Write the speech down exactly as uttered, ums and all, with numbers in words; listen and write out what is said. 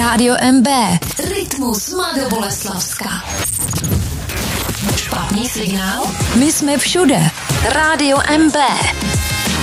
Rádio M B. Rytmus Mladoboleslavska. Špatný signál? My jsme všude. Rádio M B.